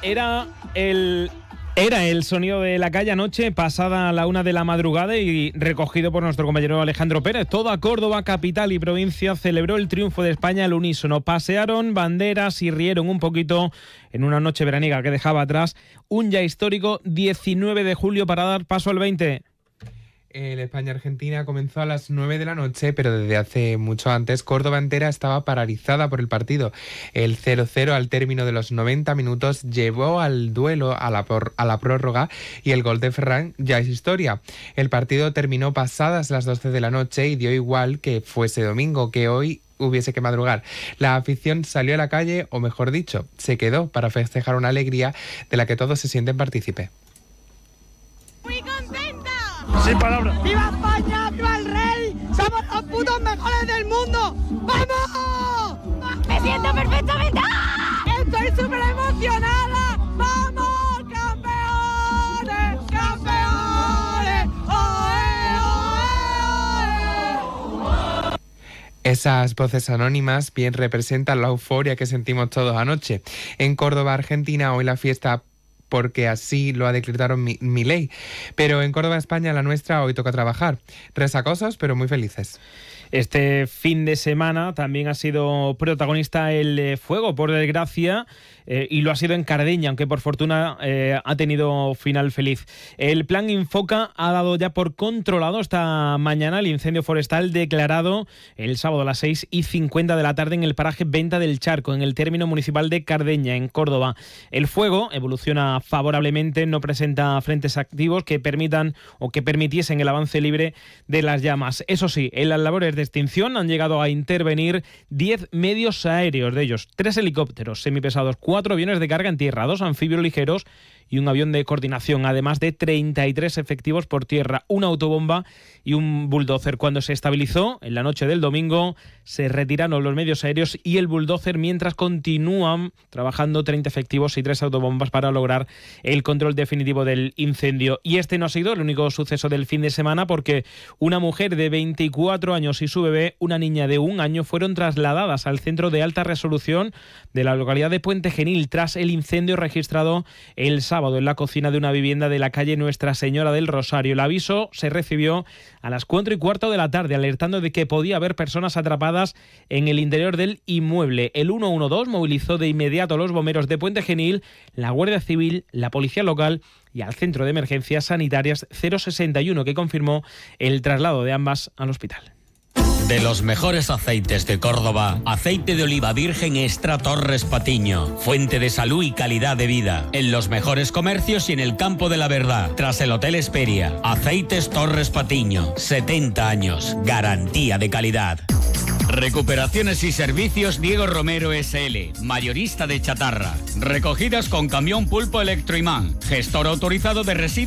Era el sonido de la calle anoche, pasada la 1 de la madrugada y recogido por nuestro compañero Alejandro Pérez. Toda Córdoba, capital y provincia, celebró el triunfo de España al unísono. Pasearon banderas y rieron un poquito en una noche veraniega que dejaba atrás un ya histórico 19 de julio para dar paso al 20. El España-Argentina comenzó a las 9 de la noche, pero desde hace mucho antes Córdoba entera estaba paralizada por el partido. El 0-0 al término de los 90 minutos llevó al duelo a la prórroga y el gol de Ferran ya es historia. El partido terminó pasadas las 12 de la noche y dio igual que fuese domingo, que hoy hubiese que madrugar. La afición salió a la calle, o mejor dicho, se quedó para festejar una alegría de la que todos se sienten partícipe. ¡Muy contenta! Sin palabras. ¡Viva España! ¡Viva el rey! ¡Somos los putos mejores del mundo! ¡Vamos! ¡Me siento perfectamente! ¡Ah! ¡Estoy súper emocionada! ¡Vamos! ¡Campeones! ¡Campeones! ¡Oe, oe, oe! Esas voces anónimas bien representan la euforia que sentimos todos anoche. En Córdoba, Argentina, hoy la fiesta porque así lo ha decretado Milei. Pero en Córdoba, España, la nuestra, hoy toca trabajar. Resacosos, pero muy felices. Este fin de semana también ha sido protagonista el fuego, por desgracia, y lo ha sido en Cardeña, aunque por fortuna ha tenido final feliz. El plan Infoca ha dado ya por controlado esta mañana el incendio forestal declarado el sábado a las 6:50 de la tarde en el paraje Venta del Charco, en el término municipal de Cardeña, en Córdoba. El fuego evoluciona favorablemente, no presenta frentes activos que permitan o que permitiesen el avance libre de las llamas. Eso sí, en las labores de extinción han llegado a intervenir 10 medios aéreos, de ellos 3 helicópteros semipesados, 4 aviones de carga en tierra, 2 anfibios ligeros y un avión de coordinación, además de 33 efectivos por tierra, una autobomba y un bulldozer. Cuando se estabilizó en la noche del domingo, se retiraron los medios aéreos y el bulldozer, mientras continúan trabajando 30 efectivos y 3 autobombas para lograr el control definitivo del incendio. Y este no ha sido el único suceso del fin de semana, porque una mujer de 24 años y su bebé, una niña de 1 año, fueron trasladadas al centro de alta resolución de la localidad de Puente Genil tras el incendio registrado el sábado en la cocina de una vivienda de la calle Nuestra Señora del Rosario. El aviso se recibió a las 4:15 de la tarde, alertando de que podía haber personas atrapadas en el interior del inmueble. El 112 movilizó de inmediato a los bomberos de Puente Genil, la Guardia Civil, la Policía Local y al Centro de Emergencias Sanitarias 061, que confirmó el traslado de ambas al hospital. De los mejores aceites de Córdoba, aceite de oliva virgen extra Torres Patiño, fuente de salud y calidad de vida, en los mejores comercios y en el campo de la verdad, tras el Hotel Esperia. Aceites Torres Patiño, 70 años, garantía de calidad. Recuperaciones y servicios Diego Romero SL, mayorista de chatarra. Recogidas con camión Pulpo Electroimán, gestor autorizado de residuos